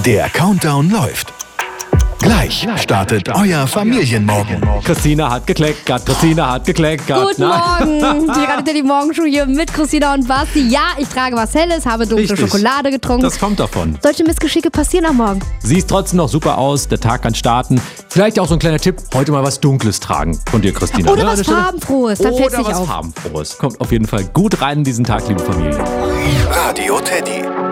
Der Countdown läuft. Gleich startet euer Familienmorgen. Christina hat gekleckert, Christina hat gekleckert. Guten Morgen, die Radio Teddy Morgenshow hier mit Christina und Basti. Ja, ich trage was Helles, habe dunkle Richtig. Schokolade getrunken. Das kommt davon. Solche Missgeschicke passieren am Morgen. Siehst trotzdem noch super aus, der Tag kann starten. Vielleicht auch so ein kleiner Tipp, heute mal was Dunkles tragen von dir, Christina. Oder Ne, an was der Stelle? Farbenfrohes, dann fällt's Oder nicht was auf. Farbenfrohes. Kommt auf jeden Fall gut rein in diesen Tag, liebe Familie. Radio Teddy.